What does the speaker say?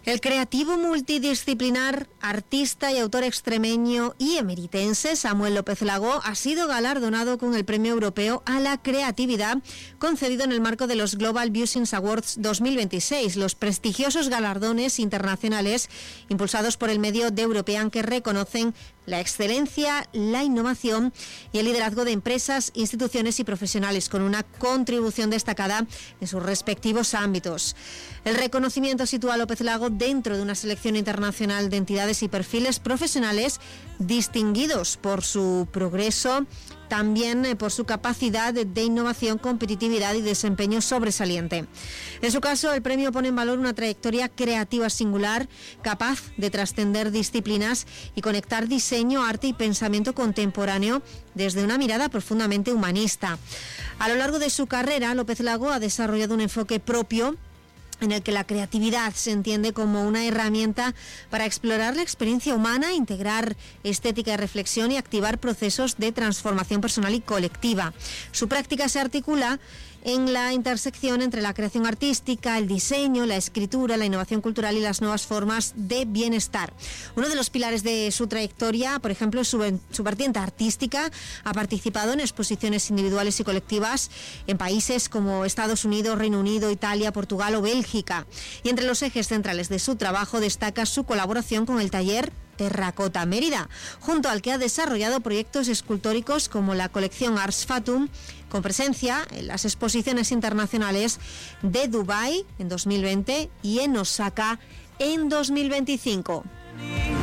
El creativo multidisciplinar, artista y autor extremeño y emeritense Samuel López Lago ha sido galardonado con el Premio Europeo a la Creatividad concedido en el marco de los Global Business Awards 2026, los prestigiosos galardones internacionales impulsados por el medio de European que reconocen la excelencia, la innovación y el liderazgo de empresas, instituciones y profesionales con una contribución destacada en sus respectivos ámbitos. El reconocimiento sitúa a López Lago dentro de una selección internacional de entidades y perfiles profesionales distinguidos por su progreso, también por su capacidad de innovación, competitividad y desempeño sobresaliente. En su caso, el premio pone en valor una trayectoria creativa singular, capaz de trascender disciplinas y conectar diseño, arte y pensamiento contemporáneo desde una mirada profundamente humanista. A lo largo de su carrera, López Lago ha desarrollado un enfoque propio en el que la creatividad se entiende como una herramienta para explorar la experiencia humana, integrar estética y reflexión y activar procesos de transformación personal y colectiva. Su práctica se articula en la intersección entre la creación artística, el diseño, la escritura, la innovación cultural y las nuevas formas de bienestar. Uno de los pilares de su trayectoria, por ejemplo, es su vertiente artística. Ha participado en exposiciones individuales y colectivas en países como Estados Unidos, Reino Unido, Italia, Portugal o Bélgica. Y entre los ejes centrales de su trabajo destaca su colaboración con el taller Terracota Mérida, junto al que ha desarrollado proyectos escultóricos como la colección Ars Fatum, con presencia en las exposiciones internacionales de Dubái en 2020 y en Osaka en 2025.